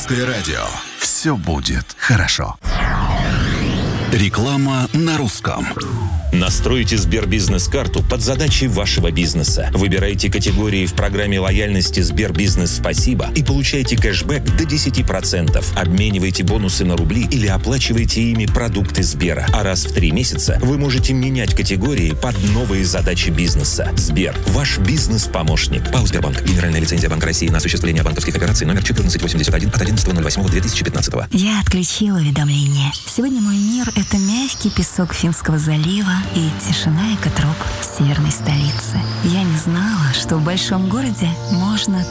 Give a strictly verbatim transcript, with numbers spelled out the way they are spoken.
Русское радио. Все будет хорошо. Реклама на русском. Настройте Сбербизнес-карту под задачи вашего бизнеса. Выбирайте категории в программе лояльности Сбербизнес Спасибо и получайте кэшбэк до десять процентов. Обменивайте бонусы на рубли или оплачивайте ими продукты Сбера. А раз в три месяца вы можете менять категории под новые задачи бизнеса. Сбер – ваш бизнес-помощник. ПАО «Сбербанк». Генеральная лицензия Банка России на осуществление банковских операций номер четырнадцать восемьдесят один от одиннадцатого ноль восьмого две тысячи пятнадцатого. Я отключила уведомления. Сегодня мой мир — это мягкий песок Финского залива и тишина экотроп северной столицы. Я не знала, что в большом городе можно